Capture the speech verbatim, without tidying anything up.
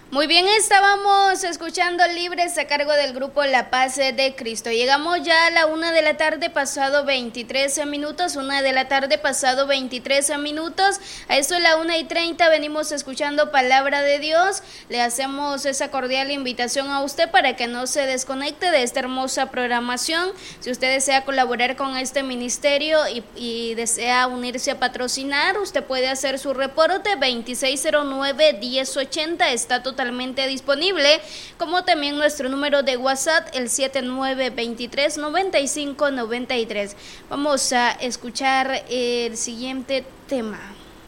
Muy bien, estábamos escuchando Libres a cargo del grupo La Paz de Cristo. Llegamos ya a la una de la tarde pasado veintitrés minutos, una de la tarde pasado veintitrés minutos. A esto de la una y treinta venimos escuchando Palabra de Dios. Le hacemos esa cordial invitación a usted para que no se desconecte de esta hermosa programación. Si usted desea colaborar con este ministerio y, y desea unirse a patrocinar, usted puede hacer su reporte veintiséis cero nueve, diez ochenta, está totalmente totalmente disponible, como también nuestro número de WhatsApp, el siete nueve dos tres, nueve cinco nueve tres. Vamos a escuchar el siguiente tema.